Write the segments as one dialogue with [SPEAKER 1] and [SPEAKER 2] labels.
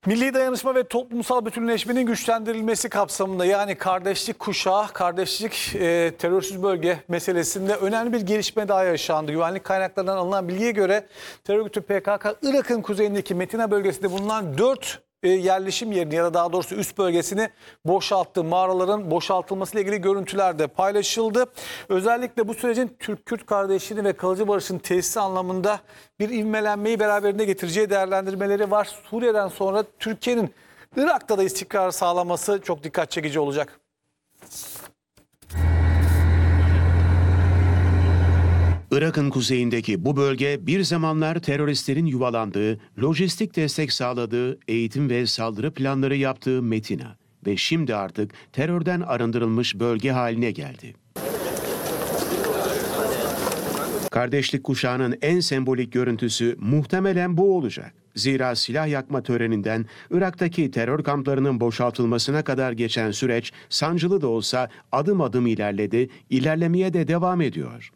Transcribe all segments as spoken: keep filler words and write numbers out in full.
[SPEAKER 1] Milli dayanışma ve toplumsal bütünleşmenin güçlendirilmesi kapsamında, yani kardeşlik kuşağı, kardeşlik e, terörsüz bölge meselesinde önemli bir gelişme daha yaşandı. Güvenlik kaynaklarından alınan bilgiye göre terör örgütü P K K, Irak'ın kuzeyindeki Metina bölgesinde bulunan dört e, yerleşim yerini, ya da daha doğrusu üst bölgesini boşalttı. Mağaraların boşaltılmasıyla ilgili görüntüler de paylaşıldı. Özellikle bu sürecin Türk-Kürt kardeşliğini ve kalıcı barışın tesisi anlamında bir ivmelenmeyi beraberinde getireceği değerlendirmeleri var. Suriye'den sonra Türkiye'nin Irak'ta da istikrar sağlaması çok dikkat çekici olacak.
[SPEAKER 2] Irak'ın kuzeyindeki bu bölge bir zamanlar teröristlerin yuvalandığı, lojistik destek sağladığı, eğitim ve saldırı planları yaptığı Metina ve şimdi artık terörden arındırılmış bölge haline geldi. Kardeşlik kuşağının en sembolik görüntüsü muhtemelen bu olacak. Zira silah yakma töreninden Irak'taki terör kamplarının boşaltılmasına kadar geçen süreç sancılı da olsa adım adım ilerledi, ilerlemeye de devam ediyor.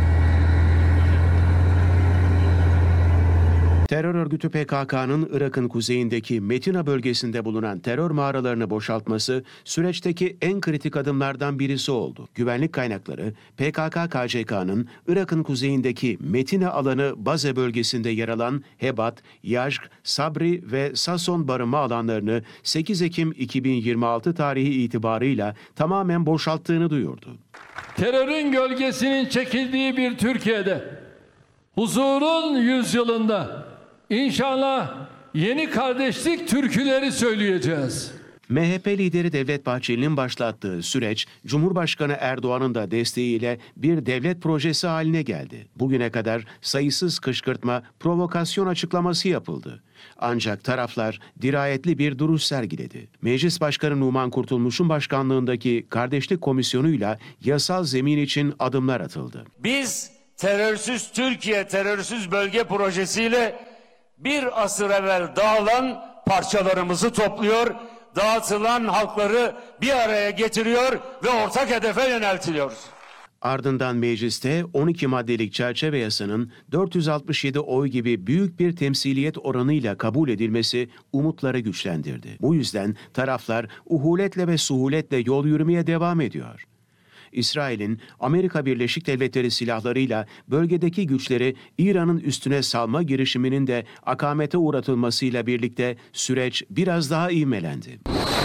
[SPEAKER 2] Terör örgütü P K K'nın Irak'ın kuzeyindeki Metina bölgesinde bulunan terör mağaralarını boşaltması süreçteki en kritik adımlardan birisi oldu. Güvenlik kaynakları P K K K C K'nın Irak'ın kuzeyindeki Metina alanı Baze bölgesinde yer alan Hebat, Yazg, Sabri ve Sason barınma alanlarını sekiz Ekim iki bin yirmi altı tarihi itibarıyla tamamen boşalttığını duyurdu.
[SPEAKER 3] Terörün gölgesinin çekildiği bir Türkiye'de, huzurun yüzyılında İnşallah yeni kardeşlik türküleri söyleyeceğiz.
[SPEAKER 2] M H P lideri Devlet Bahçeli'nin başlattığı süreç, Cumhurbaşkanı Erdoğan'ın da desteğiyle bir devlet projesi haline geldi. Bugüne kadar sayısız kışkırtma, provokasyon açıklaması yapıldı. Ancak taraflar dirayetli bir duruş sergiledi. Meclis Başkanı Numan Kurtulmuş'un başkanlığındaki Kardeşlik Komisyonu'yla yasal zemin için adımlar atıldı.
[SPEAKER 4] Biz terörsüz Türkiye, terörsüz bölge projesiyle bir asır evvel dağılan parçalarımızı topluyor, dağıtılan halkları bir araya getiriyor ve ortak hedefe yöneltiliyoruz.
[SPEAKER 2] Ardından mecliste on iki maddelik çerçeve yasanın dört yüz altmış yedi oy gibi büyük bir temsiliyet oranıyla kabul edilmesi umutları güçlendirdi. Bu yüzden taraflar uhuletle ve suhuletle yol yürümeye devam ediyor. İsrail'in Amerika Birleşik Devletleri silahlarıyla bölgedeki güçleri İran'ın üstüne salma girişiminin de akamete uğratılmasıyla birlikte süreç biraz daha ivmelendi.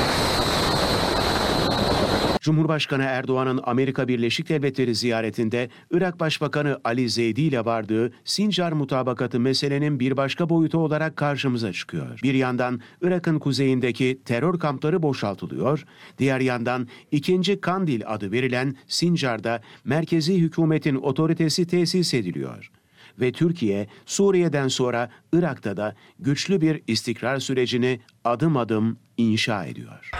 [SPEAKER 2] Cumhurbaşkanı Erdoğan'ın Amerika Birleşik Devletleri ziyaretinde Irak Başbakanı Ali Zeydi ile vardığı Sincar mutabakatı meselenin bir başka boyutu olarak karşımıza çıkıyor. Bir yandan Irak'ın kuzeyindeki terör kampları boşaltılıyor, diğer yandan ikinci Kandil adı verilen Sincar'da merkezi hükümetin otoritesi tesis ediliyor. Ve Türkiye, Suriye'den sonra Irak'ta da güçlü bir istikrar sürecini adım adım inşa ediyor.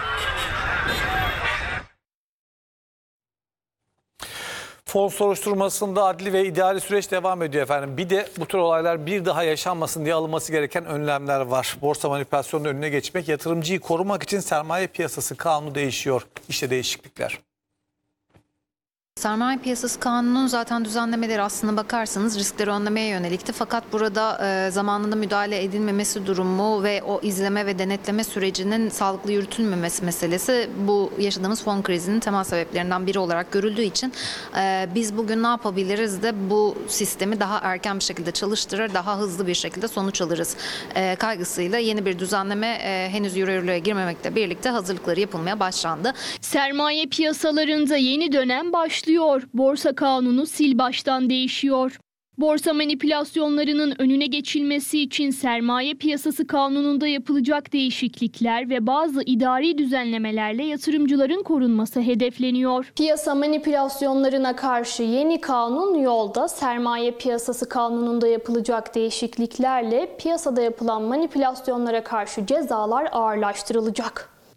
[SPEAKER 1] Fon soruşturmasında adli ve idari süreç devam ediyor efendim. Bir de bu tür olaylar bir daha yaşanmasın diye alınması gereken önlemler var. Borsa manipülasyonunun önüne geçmek, yatırımcıyı korumak için sermaye piyasası kanunu değişiyor. İşte değişiklikler.
[SPEAKER 5] Sermaye Piyasası Kanunu'nun zaten düzenlemeleri aslına bakarsanız riskleri önlemeye yönelikti. Fakat burada e, zamanında müdahale edilmemesi durumu ve o izleme ve denetleme sürecinin sağlıklı yürütülmemesi meselesi bu yaşadığımız fon krizinin temel sebeplerinden biri olarak görüldüğü için e, biz bugün ne yapabiliriz de bu sistemi daha erken bir şekilde çalıştırır, daha hızlı bir şekilde sonuç alırız e, kaygısıyla yeni bir düzenleme e, henüz yürürlüğe girmemekle birlikte hazırlıkları yapılmaya başlandı.
[SPEAKER 6] Sermaye piyasalarında yeni dönem başlıyor. Borsa kanunu sil baştan değişiyor. Borsa manipülasyonlarının önüne geçilmesi için sermaye piyasası kanununda yapılacak değişiklikler ve bazı idari düzenlemelerle yatırımcıların korunması hedefleniyor.
[SPEAKER 7] Piyasa manipülasyonlarına karşı yeni kanun yolda. Sermaye piyasası kanununda yapılacak değişikliklerle piyasada yapılan manipülasyonlara karşı cezalar ağırlaştırılacak.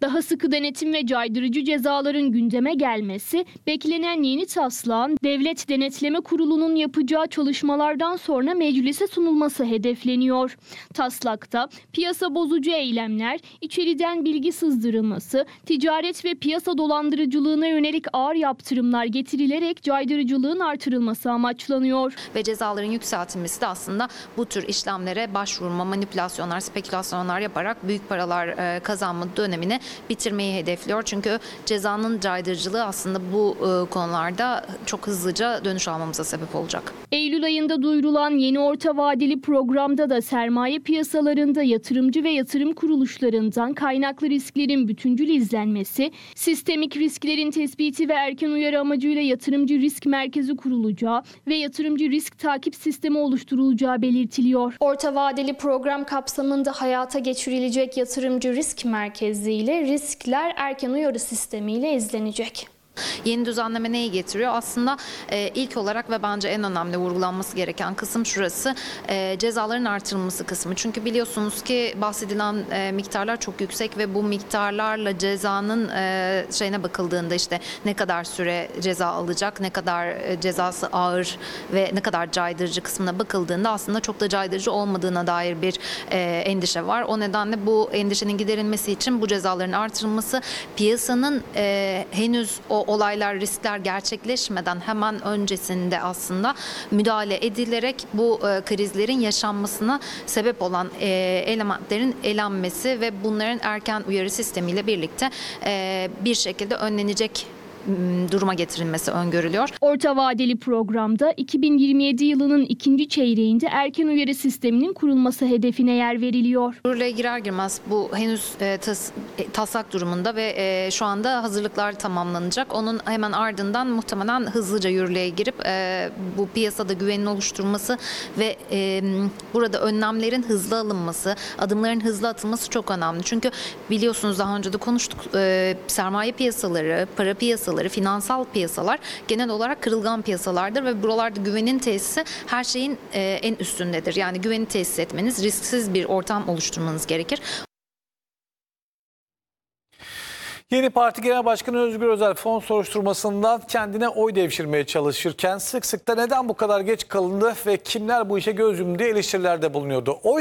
[SPEAKER 6] Daha sıkı denetim ve caydırıcı cezaların gündeme gelmesi, beklenen yeni taslağın Devlet Denetleme Kurulu'nun yapacağı çalışmalardan sonra meclise sunulması hedefleniyor. Taslakta piyasa bozucu eylemler, içeriden bilgi sızdırılması, ticaret ve piyasa dolandırıcılığına yönelik ağır yaptırımlar getirilerek caydırıcılığın artırılması amaçlanıyor.
[SPEAKER 5] Ve cezaların yükseltilmesi de aslında bu tür işlemlere başvurma, manipülasyonlar, spekülasyonlar yaparak büyük paralar e, kazanma dönemini bitirmeyi hedefliyor. Çünkü cezanın caydırıcılığı aslında bu e, konularda çok hızlıca dönüş almamıza sebep olacak.
[SPEAKER 6] Eylül ayında duyurulan yeni orta vadeli programda da sermaye piyasalarında yatırımcı ve yatırım kuruluşlarından kaynaklı risklerin bütüncül izlenmesi, sistemik risklerin tespiti ve erken uyarı amacıyla yatırımcı risk merkezi kurulacağı ve yatırımcı risk takip sistemi oluşturulacağı belirtiliyor.
[SPEAKER 7] Orta vadeli program kapsamında hayata geçirilecek yatırımcı risk merkezi ile riskler erken uyarı sistemiyle izlenecek.
[SPEAKER 5] Yeni düzenleme neyi getiriyor? Aslında e, ilk olarak ve bence en önemli vurgulanması gereken kısım şurası, e, cezaların artırılması kısmı. Çünkü biliyorsunuz ki bahsedilen e, miktarlar çok yüksek ve bu miktarlarla cezanın e, şeyine bakıldığında işte ne kadar süre ceza alacak, ne kadar e, cezası ağır ve ne kadar caydırıcı kısmına bakıldığında aslında çok da caydırıcı olmadığına dair bir e, endişe var. O nedenle bu endişenin giderilmesi için bu cezaların artırılması, piyasanın e, henüz o olaylar, riskler gerçekleşmeden hemen öncesinde aslında müdahale edilerek bu e, krizlerin yaşanmasına sebep olan e, elementlerin elenmesi ve bunların erken uyarı sistemiyle birlikte e, bir şekilde önlenecek duruma getirilmesi öngörülüyor.
[SPEAKER 6] Orta vadeli programda iki bin yirmi yedi yılının ikinci çeyreğinde erken uyarı sisteminin kurulması hedefine yer veriliyor.
[SPEAKER 5] Yürürlüğe girer girmez bu henüz e, tas, e, taslak durumunda ve e, şu anda hazırlıklar tamamlanacak. Onun hemen ardından muhtemelen hızlıca yürürlüğe girip e, bu piyasada güvenin oluşturması ve e, burada önlemlerin hızlı alınması, adımların hızlı atılması çok önemli. Çünkü biliyorsunuz daha önce de konuştuk, e, sermaye piyasaları, para piyasaları, finansal piyasalar genel olarak kırılgan piyasalardır ve buralarda güvenin tesisi her şeyin e, en üstündedir. Yani güveni tesis etmeniz, risksiz bir ortam oluşturmanız gerekir.
[SPEAKER 1] Yeni Parti Genel Başkanı Özgür Özel fon soruşturmasından kendine oy devşirmeye çalışırken sık sık da neden bu kadar geç kalındı ve kimler bu işe göz yumdu diye eleştirilerde bulunuyordu. Oysa